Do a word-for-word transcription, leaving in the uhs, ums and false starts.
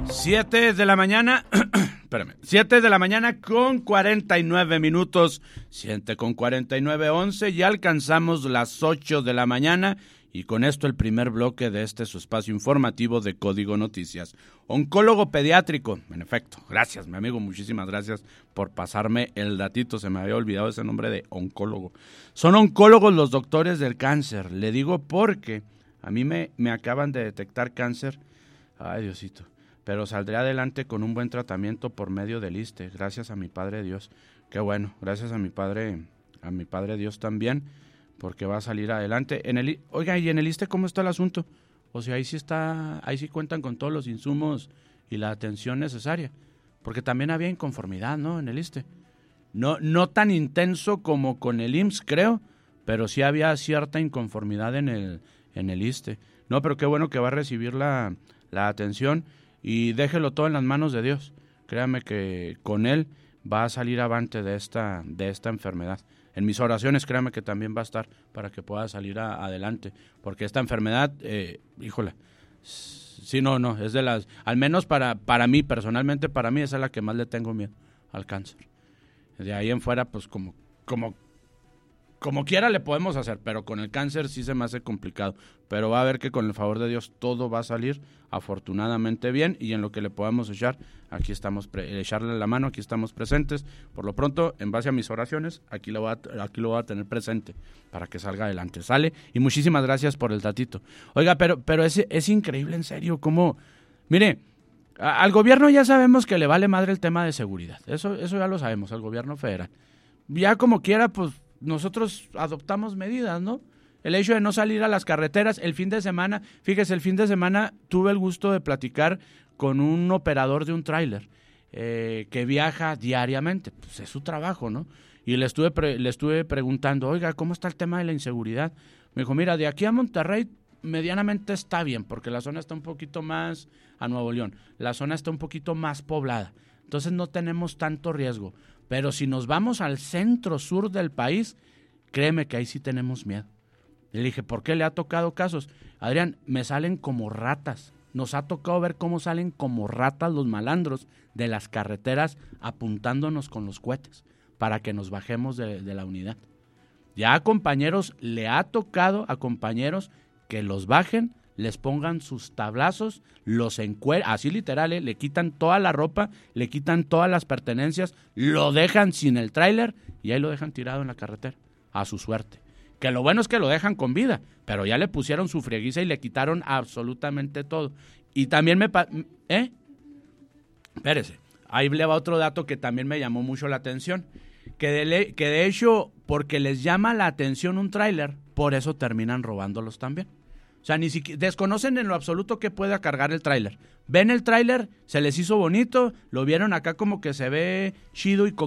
Siete de la mañana, espérame, siete de la mañana con cuarenta y nueve minutos, siete con cuarenta y nueve, once, ya alcanzamos las ocho de la mañana y con esto el primer bloque de este su espacio informativo de Código Noticias. Oncólogo pediátrico, en efecto, gracias mi amigo, muchísimas gracias por pasarme el datito, se me había olvidado ese nombre de oncólogo. Son oncólogos los doctores del cáncer, le digo porque a mí me, me acaban de detectar cáncer, ay Diosito. Pero saldré adelante con un buen tratamiento por medio del ISSSTE, gracias a mi Padre Dios. Qué bueno, gracias a mi Padre, a mi Padre Dios también, porque va a salir adelante. En el, oiga, ¿y en el ISSSTE cómo está el asunto? O sea, ahí sí está, ahí sí cuentan con todos los insumos y la atención necesaria, porque también había inconformidad, ¿no? En el ISSSTE. No, no tan intenso como con el I M S S, creo, pero sí había cierta inconformidad en el, en el ISSSTE. No, pero qué bueno que va a recibir la, la atención. Y déjelo todo en las manos de Dios. Créame que con Él va a salir avante de esta, de esta enfermedad. En mis oraciones, créame que también va a estar para que pueda salir a, adelante. Porque esta enfermedad, eh, híjole, sí, no, no, es de las, al menos para, para mí, personalmente para mí, esa es la que más le tengo miedo, al cáncer. De ahí en fuera, pues como, como, como quiera le podemos hacer, pero con el cáncer sí se me hace complicado. Pero va a ver que con el favor de Dios todo va a salir afortunadamente bien y en lo que le podamos echar, aquí estamos, pre- echarle la mano, aquí estamos presentes. Por lo pronto, en base a mis oraciones, aquí lo, voy a, aquí lo voy a tener presente para que salga adelante. ¿Sale? Y muchísimas gracias por el datito. Oiga, pero, pero es, es increíble, en serio, cómo... Mire, a, al gobierno ya sabemos que le vale madre el tema de seguridad. Eso, eso ya lo sabemos, al gobierno federal. Ya como quiera, pues nosotros adoptamos medidas, ¿no? El hecho de no salir a las carreteras el fin de semana, fíjese, el fin de semana tuve el gusto de platicar con un operador de un tráiler eh, que viaja diariamente, pues es su trabajo, ¿no? Y le estuve, pre- le estuve preguntando, oiga, ¿cómo está el tema de la inseguridad? Me dijo, mira, de aquí a Monterrey medianamente está bien, porque la zona está un poquito más, a Nuevo León, la zona está un poquito más poblada, entonces no tenemos tanto riesgo, pero si nos vamos al centro sur del país, créeme que ahí sí tenemos miedo. Le dije, ¿por qué le ha tocado casos? Adrián, me salen como ratas. Nos ha tocado ver cómo salen como ratas los malandros de las carreteras apuntándonos con los cohetes para que nos bajemos de, de la unidad. Ya a compañeros le ha tocado a compañeros que los bajen, les pongan sus tablazos, los encueran, así literal, ¿eh? Le quitan toda la ropa, le quitan todas las pertenencias, lo dejan sin el tráiler y ahí lo dejan tirado en la carretera, a su suerte. Que lo bueno es que lo dejan con vida, pero ya le pusieron su frieguiza y le quitaron absolutamente todo. Y también me... Pa- ¿Eh? Espérese, ahí le va otro dato que también me llamó mucho la atención. Que de, le- que de hecho, porque les llama la atención un tráiler, por eso terminan robándolos también. O sea, ni siquiera desconocen en lo absoluto qué pueda cargar el tráiler. Ven el tráiler, se les hizo bonito, lo vieron acá como que se ve chido y